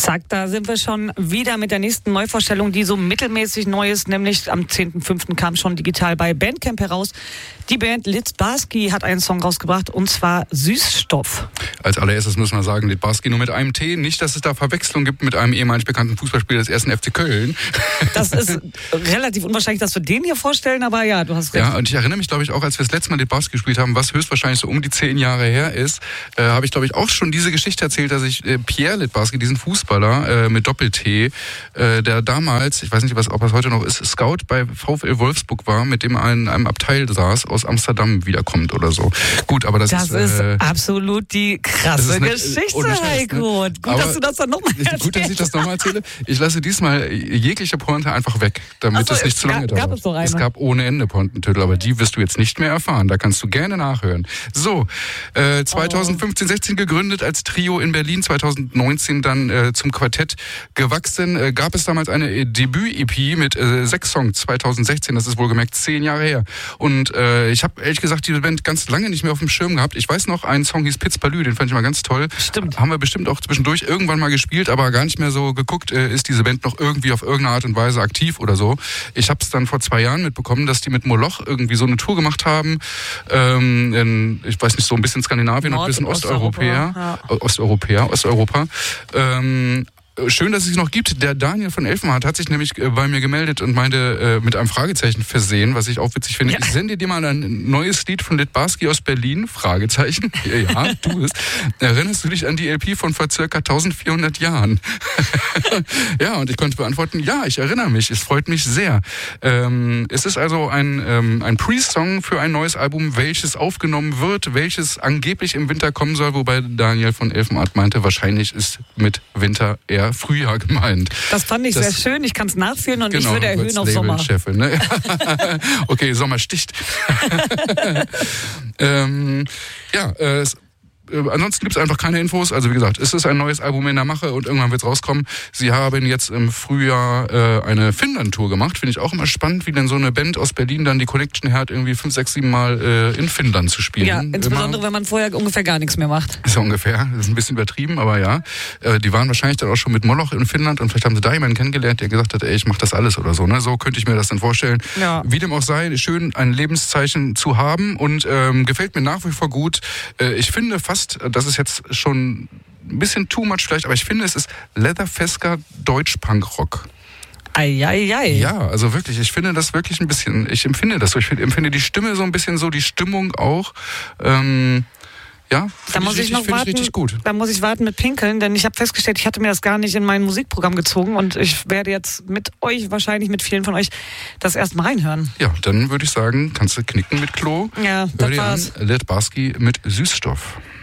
Zack, da sind wir schon wieder mit der nächsten Neuvorstellung, die so mittelmäßig neu ist, nämlich am 10.05. kam schon digital bei Bandcamp heraus. Die Band Litbarski hat einen Song rausgebracht, und zwar Süßstoff. Als allererstes müssen wir sagen, Litbarski nur mit einem T. Nicht, dass es da Verwechslung gibt mit einem ehemals bekannten Fußballspieler des 1. FC Köln. Das ist relativ unwahrscheinlich, dass wir den hier vorstellen, aber ja, du hast recht. Ja, und ich erinnere mich, glaube ich, auch, als wir das letzte Mal Litbarski gespielt haben, was höchstwahrscheinlich so um die 10 Jahre her ist, habe ich, glaube ich, auch schon diese Geschichte erzählt, dass ich Pierre Litbarski, diesen Fußballer mit Doppel-T, der damals, ich weiß nicht, ob es heute noch ist, Scout bei VfL Wolfsburg war, mit dem in einem Abteil saß, aus Amsterdam wiederkommt oder so. Gut, aber das ist absolut die krasse Geschichte, Heiko. Gut, dass du das dann nochmal erzählst. Gut, dass ich das nochmal erzähle. Ich lasse diesmal jegliche Pointe einfach weg, damit es nicht zu lange dauert. Gab es doch eine. Es gab ohne Ende Pointentitel, aber die wirst du jetzt nicht mehr erfahren. Da kannst du gerne nachhören. So, 2015, 16 gegründet als Trio in Berlin, 2019 dann zum Quartett gewachsen. Gab es damals eine Debüt-EP mit 6 Songs, 2016, das ist wohlgemerkt 10 Jahre her. Und ich habe ehrlich gesagt diese Band ganz lange nicht mehr auf dem Schirm gehabt. Ich weiß noch, ein Song hieß Pitzbalü, den fand ich mal ganz toll. Stimmt. Haben wir bestimmt auch zwischendurch irgendwann mal gespielt, aber gar nicht mehr so geguckt, ist diese Band noch irgendwie auf irgendeine Art und Weise aktiv oder so. Ich habe es dann vor 2 Jahren mitbekommen, dass die mit Moloch irgendwie so eine Tour gemacht haben, ich weiß nicht, so ein bisschen Skandinavien und ein bisschen Osteuropa. Schön, dass es sie noch gibt. Der Daniel von Elfenhardt hat sich nämlich bei mir gemeldet und meinte, mit einem Fragezeichen versehen, was ich auch witzig finde. Ja. Ich sende dir mal ein neues Lied von Litbarski aus Berlin, Fragezeichen. Ja, du bist. Erinnerst du dich an die LP von vor circa 1400 Jahren? Ja, und ich konnte beantworten, ja, ich erinnere mich. Es freut mich sehr. Es ist also ein Pre-Song für ein neues Album, welches aufgenommen wird, welches angeblich im Winter kommen soll, wobei Daniel von Elfenhardt meinte, wahrscheinlich ist mit Winter eher Frühjahr gemeint. Das fand ich sehr schön. Ich kann es nachführen und ich würde erhöhen auf Sommer. Chefin, ne? Okay, Sommer sticht. Ansonsten gibt es einfach keine Infos. Also wie gesagt, es ist ein neues Album in der Mache und irgendwann wird es rauskommen. Sie haben jetzt im Frühjahr eine Finnland-Tour gemacht. Finde ich auch immer spannend, wie denn so eine Band aus Berlin dann die Connection hat, irgendwie 5, 6, 7 Mal in Finnland zu spielen. Ja, insbesondere wenn man vorher ungefähr gar nichts mehr macht. Ist ja ungefähr. Das ist ein bisschen übertrieben, aber ja. Die waren wahrscheinlich dann auch schon mit Moloch in Finnland und vielleicht haben sie da jemanden kennengelernt, der gesagt hat, ey, ich mach das alles oder so. Ne? So könnte ich mir das dann vorstellen. Ja. Wie dem auch sei, schön ein Lebenszeichen zu haben und gefällt mir nach wie vor gut. Ich finde fast, das ist jetzt schon ein bisschen too much vielleicht, aber ich finde, es ist Leatherfesker Deutsch-Punk-Rock. Eieiei. Ja, also wirklich, ich finde das wirklich ein bisschen, ich empfinde das so, ich empfinde die Stimme so ein bisschen so, die Stimmung auch, ja, da muss ich noch warten. Richtig gut. Da muss ich warten mit Pinkeln, denn ich habe festgestellt, ich hatte mir das gar nicht in mein Musikprogramm gezogen und ich werde jetzt mit euch, wahrscheinlich mit vielen von euch, das erstmal reinhören. Ja, dann würde ich sagen, kannst du knicken mit Klo. Ja, das war's. Litbarski mit Süßstoff.